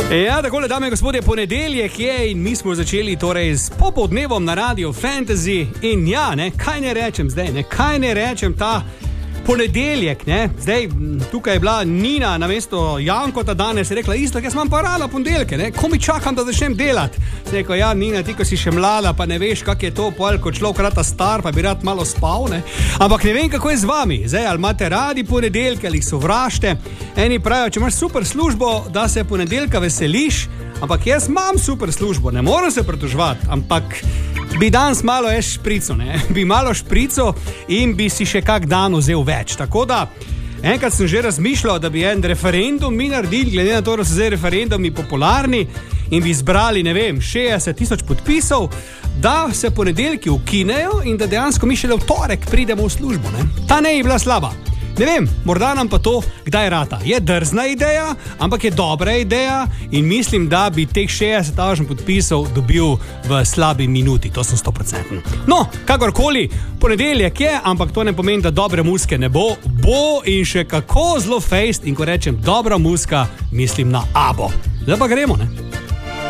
Ja, takole, dame in gospodje, ponedeljek je in mi smo začeli torej s popoldnevom na Radio Fantasy in ja, kaj ne rečem zdaj, kaj ne rečem ta ponedeljek, zdaj tukaj je bila Nina namesto Jankota danes, je rekla isto, jaz imam pa rada ponedeljke, ko mi čakam, da začnem delati. Rekla, ja, Nina, ti, ko si še mlada, pa ne veš, kak je to, ko človek rata star, pa bi rad malo spal, ampak ne vem, kako je z vami, zdaj, ali imate radi ponedeljke, ali jih sovražite. Eni pravijo, če imaš super službo, da se ponedeljka veseliš, ampak jaz imam super službo, ne moram se pritoževati, ampak bi danes malo šprico, bi malo šprico in bi si še kak dan vzel več. Tako da, enkrat sem že razmišljal, da bi en referendum mi naredili, glede na to, da so zdaj referendumi popularni in bi zbrali, 60,000 podpisov, da se ponedeljki ukinejo in da dejansko mi šele v torek pridemo v službo. Ta ne je bila slaba. Ne vem, morda nam pa to kdaj rata. Je drzna ideja, ampak je dobra ideja in mislim, da bi teh 60,000 podpisov dobil v slabi minuti, to sem 100%. No, kakorkoli, ponedeljek je, ampak to ne pomeni, da dobre muzike ne bo. Bo in še kako zelo fejst in ko rečem dobra muzika, mislim na ABBO. Zdaj pa gremo,